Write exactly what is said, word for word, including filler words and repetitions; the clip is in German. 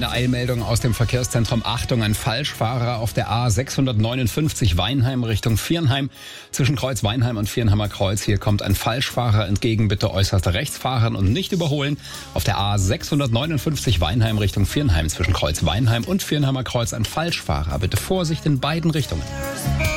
Eine Eilmeldung aus dem Verkehrszentrum. Achtung, ein Falschfahrer auf der A sechshundertneunundfünfzig Weinheim Richtung Viernheim. Zwischen Kreuz Weinheim und Viernheimer Kreuz. Hier kommt ein Falschfahrer entgegen. Bitte äußerst rechts fahren und nicht überholen. Auf der A sechshundertneunundfünfzig Weinheim Richtung Viernheim. Zwischen Kreuz Weinheim und Viernheimer Kreuz ein Falschfahrer. Bitte Vorsicht in beiden Richtungen.